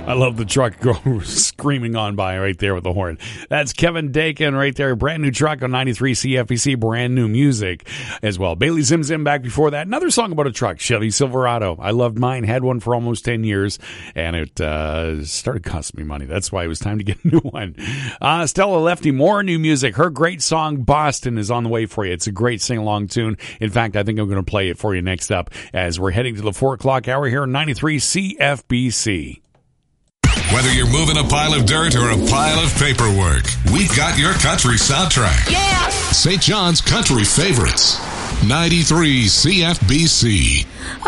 I love the truck go screaming on by right there with the horn. That's Kevin Dakin right there. Brand new truck on 93 CFBC. Brand new music as well. Bailey Zim Zim back before that. Another song about a truck. Chevy Silverado. I loved mine. Had one for almost 10 years. And it started costing me money. That's why it was time to get a new one. Stella Lefty. More new music. Her great song Boston is on the way for you. It's a great sing-along tune. In fact, I think I'm going to play it for you next up as we're heading to the 4 o'clock hour here on 93 CFBC. Whether you're moving a pile of dirt or a pile of paperwork, we've got your country soundtrack. Yeah! St. John's Country Favorites. 93 CFBC.